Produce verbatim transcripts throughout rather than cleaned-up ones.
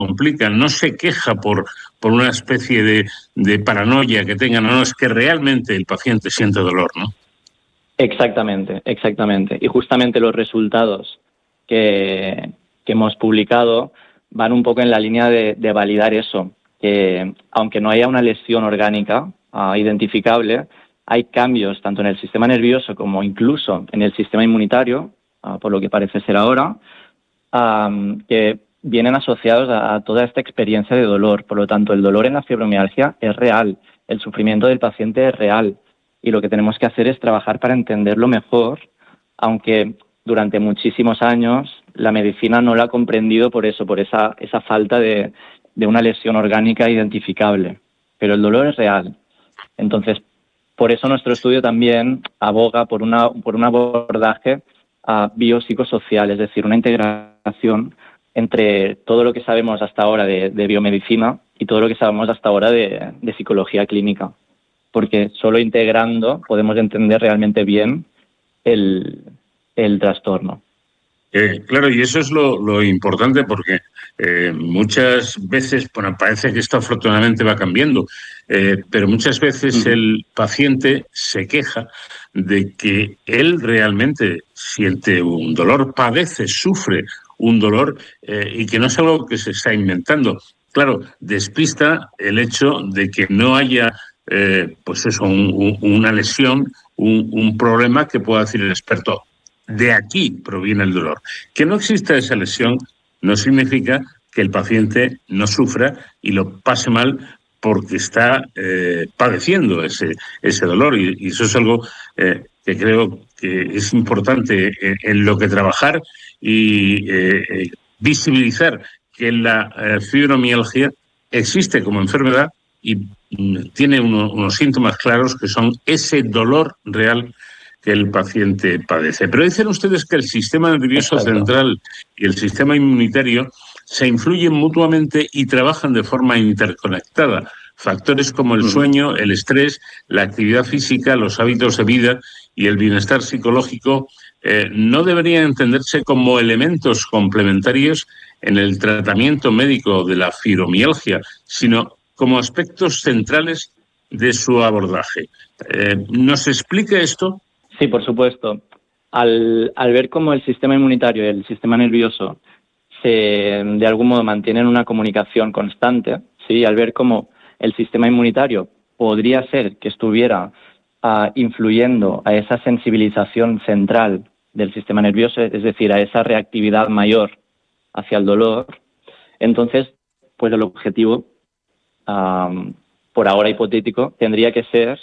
complica, no se queja por, por una especie de, de paranoia que tenga, no, es que realmente el paciente siente dolor, ¿no? Exactamente, exactamente. Y justamente los resultados que, que hemos publicado van un poco en la línea de, de validar eso, que aunque no haya una lesión orgánica uh, identificable, hay cambios tanto en el sistema nervioso como incluso en el sistema inmunitario, uh, por lo que parece ser ahora, um, que vienen asociados a, a toda esta experiencia de dolor. Por lo tanto, el dolor en la fibromialgia es real, el sufrimiento del paciente es real. Y lo que tenemos que hacer es trabajar para entenderlo mejor, aunque durante muchísimos años la medicina no lo ha comprendido por eso, por esa, esa falta de, de una lesión orgánica identificable. Pero el dolor es real. Entonces, por eso nuestro estudio también aboga por, una, por un abordaje uh, biopsicosocial, es decir, una integración entre todo lo que sabemos hasta ahora de, de biomedicina y todo lo que sabemos hasta ahora de, de psicología clínica. Porque solo integrando podemos entender realmente bien el, el trastorno. Eh, claro, y eso es lo, lo importante porque eh, muchas veces, bueno, parece que esto afortunadamente va cambiando, eh, pero muchas veces Uh-huh. el paciente se queja de que él realmente siente un dolor, padece, sufre un dolor eh, y que no es algo que se está inventando. Claro, despista el hecho de que no haya eh, pues eso, un, un, una lesión, un, un problema que pueda decir el experto. De aquí proviene el dolor. Que no exista esa lesión no significa que el paciente no sufra y lo pase mal porque está eh, padeciendo ese, ese dolor. Y, y eso es algo eh, que creo que es importante en, en lo que trabajar y eh, eh, visibilizar que la eh, fibromialgia existe como enfermedad y mm, tiene uno, unos síntomas claros que son ese dolor real que el paciente padece. Pero dicen ustedes que el sistema nervioso Exacto. central y el sistema inmunitario se influyen mutuamente y trabajan de forma interconectada. Factores como el Uh-huh. sueño, el estrés, la actividad física, los hábitos de vida y el bienestar psicológico eh, no deberían entenderse como elementos complementarios en el tratamiento médico de la fibromialgia, sino como aspectos centrales de su abordaje. Eh, ¿Nos explica esto? Sí, por supuesto. Al, al ver cómo el sistema inmunitario y el sistema nervioso se, de algún modo mantienen una comunicación constante, ¿sí? Al ver cómo el sistema inmunitario podría ser que estuviera uh, influyendo a esa sensibilización central del sistema nervioso, es decir, a esa reactividad mayor hacia el dolor, entonces, pues el objetivo, um, por ahora hipotético, tendría que ser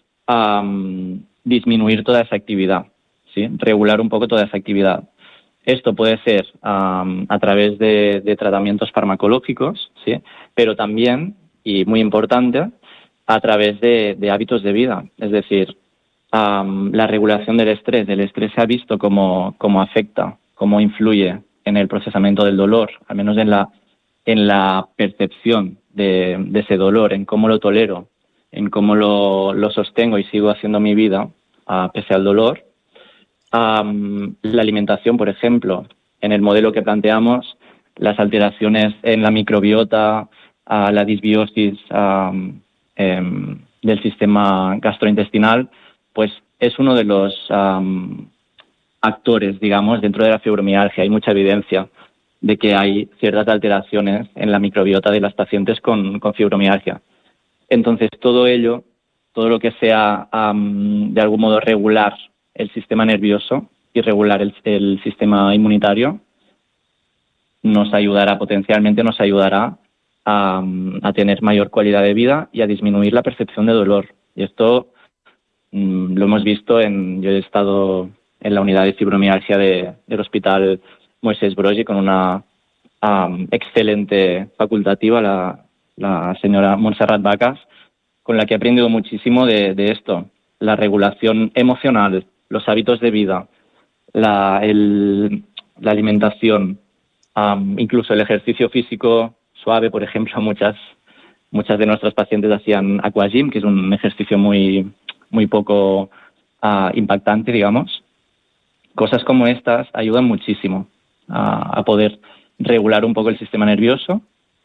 um, disminuir toda esa actividad, ¿sí? Regular un poco toda esa actividad. Esto puede ser um, a través de, de tratamientos farmacológicos, ¿sí? Pero también, y muy importante, a través de, de hábitos de vida. Es decir, um, la regulación del estrés. El estrés se ha visto cómo, cómo afecta, cómo influye en el procesamiento del dolor, al menos en la, en la percepción de, de ese dolor, en cómo lo tolero, en cómo lo, lo sostengo y sigo haciendo mi vida uh, pese al dolor. Um, la alimentación, por ejemplo, en el modelo que planteamos, las alteraciones en la microbiota, uh, la disbiosis um, eh, del sistema gastrointestinal, pues es uno de los um, actores, digamos, dentro de la fibromialgia. Hay mucha evidencia de que hay ciertas alteraciones en la microbiota de las pacientes con, con fibromialgia. Entonces, todo ello, todo lo que sea um, de algún modo regular el sistema nervioso y regular el, el sistema inmunitario, nos ayudará, potencialmente nos ayudará a, a tener mayor calidad de vida y a disminuir la percepción de dolor. Y esto um, lo hemos visto en, yo he estado en la unidad de fibromialgia de, del Hospital Moisés Broggi con una um, excelente facultativa, la, la señora Montserrat Vacas, con la que he aprendido muchísimo de, de esto, la regulación emocional, los hábitos de vida, la, el, la alimentación, um, incluso el ejercicio físico suave. Por ejemplo, muchas, muchas de nuestras pacientes hacían aquagym, que es un ejercicio muy, muy poco uh, impactante, digamos. Cosas como estas ayudan muchísimo a, a poder regular un poco el sistema nervioso